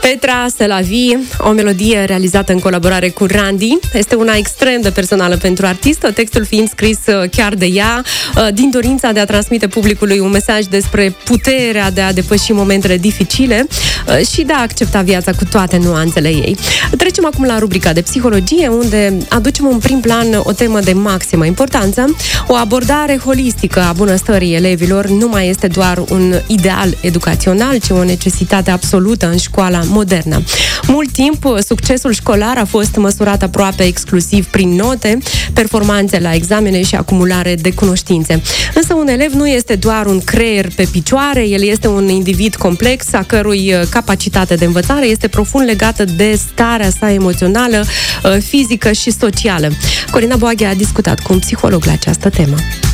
Petra Selavi, o melodie realizată în colaborare cu Randy, este una extrem de personală pentru artistă, textul fiind scris chiar de ea, din dorința de a transmite publicului un mesaj despre puterea de a depăși momentele dificile și de a accepta viața cu toate nuanțele ei. Trecem acum la rubrica de psihologie, unde aducem în prim plan o temă de maximă importanță. O abordare holistică a bunăstării elevilor nu mai este doar un ideal educațional, ci o necesitate absolută în școala modernă. Mult timp, succesul școlar a fost măsurat aproape exclusiv prin note, performanțe la examene și acumulare de cunoștințe. Însă un elev nu este doar un creier pe picioare, el este un individ complex, a cărui capacitate de învățare este profund legată de starea sa emoțională, fizică și socială. Corina Boaghe a discutat cu un psiholog la această temă.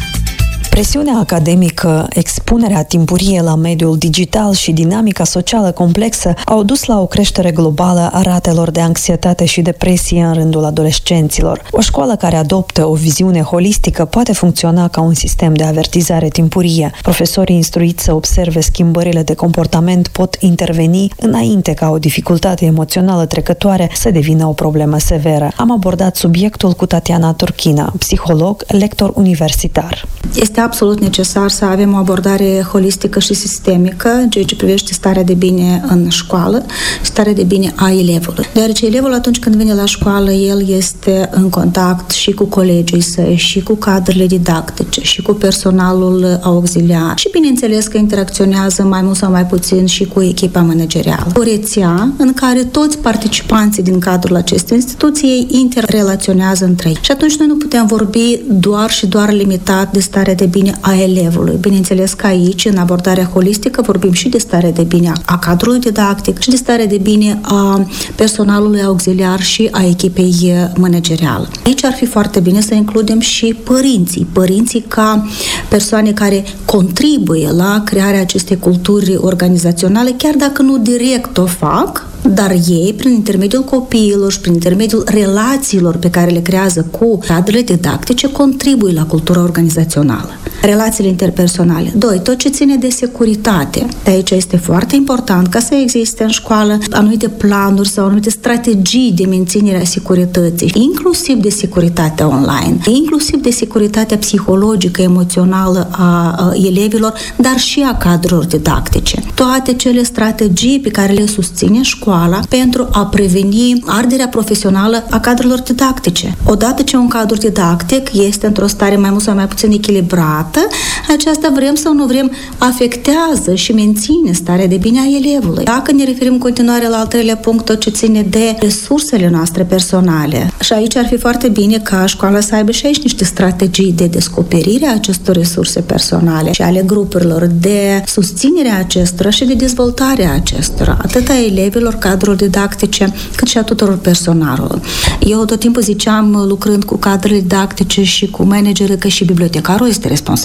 Presiunea academică, expunerea timpurie la mediul digital și dinamica socială complexă au dus la o creștere globală a ratelor de anxietate și depresie în rândul adolescenților. O școală care adoptă o viziune holistică poate funcționa ca un sistem de avertizare timpurie. Profesorii instruiți să observe schimbările de comportament pot interveni înainte ca o dificultate emoțională trecătoare să devină o problemă severă. Am abordat subiectul cu Tatiana Turchina, psiholog, lector universitar. Este absolut necesar să avem o abordare holistică și sistemică în ceea ce privește starea de bine în școală, starea de bine a elevului. Deoarece elevul, atunci când vine la școală, el este în contact și cu colegii săi, și cu cadrele didactice, și cu personalul auxiliar și, bineînțeles, că interacționează mai mult sau mai puțin și cu echipa managerială. O rețea în care toți participanții din cadrul acestei instituții interrelaționează între ei. Și atunci noi nu putem vorbi doar și doar limitat de starea de bine a elevului. Bineînțeles că aici, în abordarea holistică, vorbim și de starea de bine a cadrului didactic și de starea de bine a personalului auxiliar și a echipei manageriale. Aici ar fi foarte bine să includem și părinții ca persoane care contribuie la crearea acestei culturi organizaționale, chiar dacă nu direct o fac, dar ei, prin intermediul copiilor și prin intermediul relațiilor pe care le creează cu cadrele didactice, contribuie la cultura organizațională. Relațiile interpersonale. 2. Tot ce ține de securitate. De aici este foarte important ca să existe în școală anumite planuri sau anumite strategii de menținere a securității, inclusiv de securitatea online, inclusiv de securitatea psihologică, emoțională a elevilor, dar și a cadrelor didactice. Toate cele strategii pe care le susține școala pentru a preveni arderea profesională a cadrelor didactice. Odată ce un cadru didactic este într-o stare mai mult sau mai puțin echilibrată, aceasta, vrem sau nu vrem, afectează și menține starea de bine a elevului. Dacă ne referim în continuare la al treilea punct, tot ce ține de resursele noastre personale. Și aici ar fi foarte bine ca școala să aibă și aici niște strategii de descoperire a acestor resurse personale și ale grupurilor, de susținerea acestora și de dezvoltarea acestora, atât a elevilor, cadrul didactice, cât și a tuturor personalului. Eu tot timpul ziceam, lucrând cu cadrele didactice și cu managerii, că și bibliotecarul este responsabil.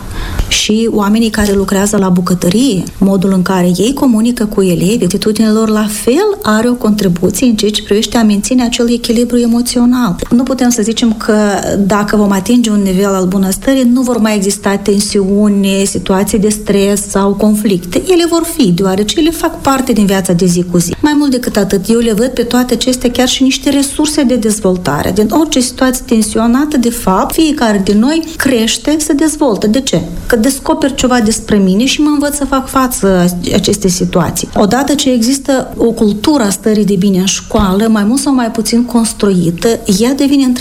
Și oamenii care lucrează la bucătărie, modul în care ei comunică cu elevii, atitudinea lor la fel are o contribuție în ceea ce privește a menține acel echilibru emoțional. Nu putem să zicem că dacă vom atinge un nivel al bunăstării, nu vor mai exista tensiuni, situații de stres sau conflicte. Ele vor fi, deoarece ele fac parte din viața de zi cu zi. Mai mult decât atât, eu le văd pe toate acestea chiar și niște resurse de dezvoltare. Din orice situație tensionată, de fapt, fiecare din noi crește, se dezvoltă. De ce? Că descoper ceva despre mine și mă învăț să fac față acestei situații. Odată ce există o cultură a stării de bine în școală, mai mult sau mai puțin construită, ea devine